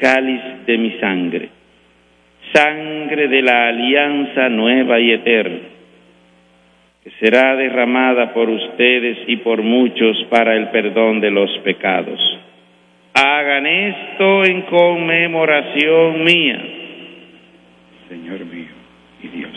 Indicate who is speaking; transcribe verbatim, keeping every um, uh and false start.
Speaker 1: cáliz de mi sangre, sangre de la alianza nueva y eterna, que será derramada por ustedes y por muchos para el perdón de los pecados. Hagan esto en conmemoración mía.
Speaker 2: Señor mío y Dios